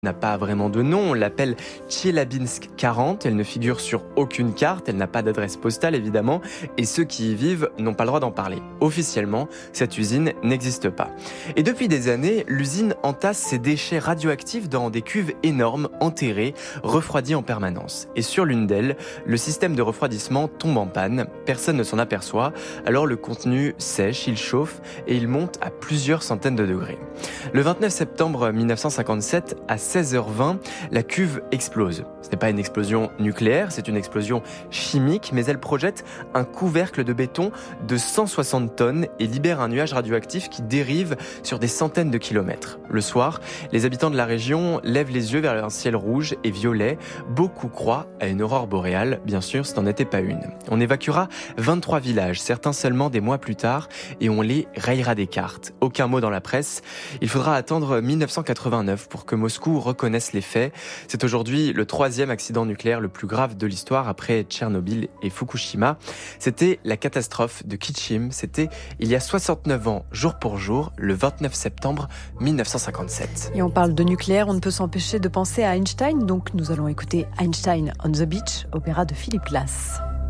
n'a pas vraiment de nom, on l'appelle Tcheliabinsk 40, elle ne figure sur aucune carte, elle n'a pas d'adresse postale évidemment, et ceux qui y vivent n'ont pas le droit d'en parler. Officiellement, cette usine n'existe pas. Et depuis des années, l'usine entasse ses déchets radioactifs dans des cuves énormes, enterrées, refroidies en permanence. Et sur l'une d'elles, le système de refroidissement tombe en panne, personne ne s'en aperçoit, alors le contenu sèche, il chauffe et il monte à plusieurs centaines de degrés. Le 29 septembre 1957, à 16h20, la cuve explose. Ce n'est pas une explosion nucléaire, c'est une explosion chimique, mais elle projette un couvercle de béton de 160 tonnes et libère un nuage radioactif qui dérive sur des centaines de kilomètres. Le soir, les habitants de la région lèvent les yeux vers un ciel rouge et violet. Beaucoup croient à une aurore boréale. Bien sûr, ce n'en était pas une. On évacuera 23 villages, certains seulement des mois plus tard, et on les rayera des cartes. Aucun mot dans la presse. Il faudra attendre 1989 pour que Moscou reconnaisse les faits. C'est aujourd'hui le 3e accident nucléaire le plus grave de l'histoire après Tchernobyl et Fukushima. C'était la catastrophe de Kitschim. C'était il y a 69 ans, jour pour jour, le 29 septembre 1957. Et on parle de nucléaire, on ne peut s'empêcher de penser à Einstein. Donc nous allons écouter Einstein on the Beach, opéra de Philip Glass.